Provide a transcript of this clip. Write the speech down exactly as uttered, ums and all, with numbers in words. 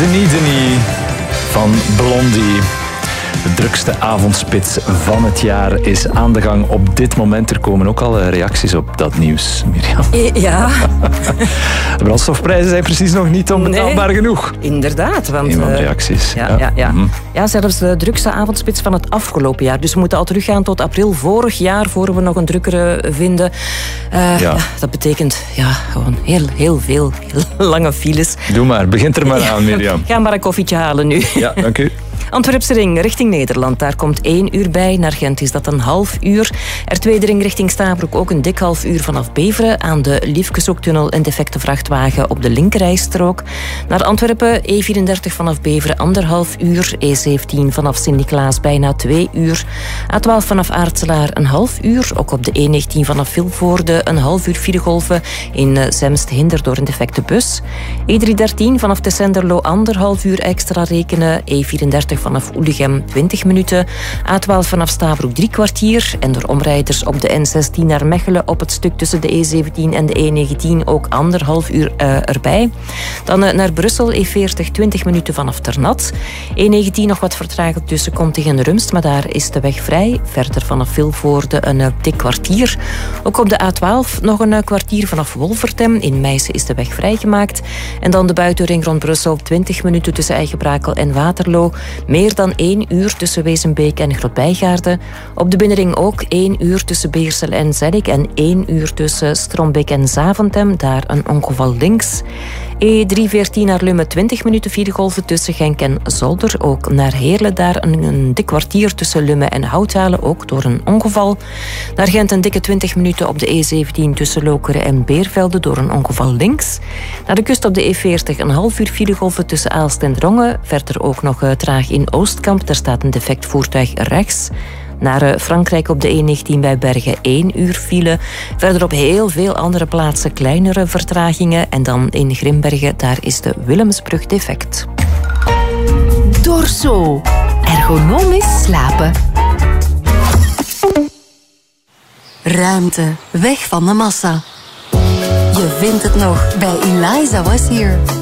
Denis Denis van Blondie. De drukste avondspits van het jaar is aan de gang op dit moment. Er komen ook al reacties op dat nieuws, Mirjam. Ja. De brandstofprijzen zijn precies nog niet onbetaalbaar nee, genoeg. Inderdaad. Want, Iemand reacties. Ja, ja. Ja, ja. Mm-hmm. ja, zelfs de drukste avondspits van het afgelopen jaar. Dus we moeten al teruggaan tot april vorig jaar, voor we nog een drukkere vinden. Uh, ja. Ja, dat betekent ja, gewoon heel, heel veel heel lange files. Doe maar, begint er maar ja. aan, Mirjam. Ga maar een koffietje halen nu. Ja, dank u. Antwerpse ring richting Nederland, daar komt één uur bij. Naar Gent is dat een half uur. Er tweede ring richting Stabroek ook een dik half uur vanaf Beveren. Aan de Liefkeshoektunnel een defecte vrachtwagen op de linkerrijstrook. Naar Antwerpen E vierendertig vanaf Beveren anderhalf uur. E zeventien vanaf Sint-Niklaas bijna twee uur. A twaalf vanaf Aartselaar een half uur. Ook op de E negentien vanaf Vilvoorde een half uur filegolven. In Zemst hinder door een defecte bus. E driehonderddertien vanaf Tessenderlo anderhalf uur extra rekenen. E vierendertig vanaf Oelegem twintig minuten. A twaalf vanaf Stabroek drie kwartier. En door omrijders op de N zestien naar Mechelen op het stuk tussen de E zeventien en de E negentien ook anderhalf uur uh, erbij. Dan uh, naar Brussel E veertig twintig minuten vanaf Ternat. E negentien nog wat vertragend tussen Kontig en Rumst, maar daar is de weg vrij. Verder vanaf Vilvoorde een uh, dik kwartier. Ook op de A twaalf nog een uh, kwartier vanaf Wolvertem. In Meissen is de weg vrijgemaakt. En dan de buitenring rond Brussel twintig minuten tussen Eigenbrakel en Waterloo. Meer dan één uur tussen Wezenbeek en Grotbijgaarden. Op de binnenring ook één uur tussen Beersel en Zellik en één uur tussen Strombeek en Zaventem. Daar een ongeval links. E driehonderdveertien naar Lummen twintig minuten filegolven tussen Genk en Zolder. Ook naar Heerlen daar een, een dik kwartier tussen Lummen en Houthalen, ook door een ongeval. Naar Gent een dikke twintig minuten op de E zeventien tussen Lokeren en Beervelde door een ongeval links. Naar de kust op de E veertig een half uur filegolven tussen Aalst en Drongen. Verder ook nog uh, traag in Oostkamp, daar staat een defect voertuig rechts. Naar Frankrijk op de E negentien bij Bergen één uur file. Verder op heel veel andere plaatsen kleinere vertragingen. En dan in Grimbergen, daar is de Willemsbrug defect. Dorso. Ergonomisch slapen. Ruimte. Weg van de massa. Je vindt het nog bij Eliza Was Here.